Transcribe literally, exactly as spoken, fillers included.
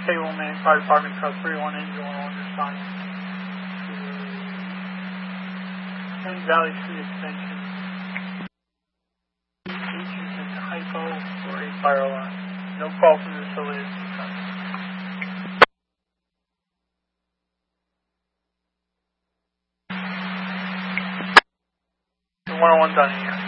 Cable Man, Fire Department, Trust three one Angel on your sign. Penn Valley Street Extension. Agents and hypo for a fire alarm. No call from the facility. one oh one done here.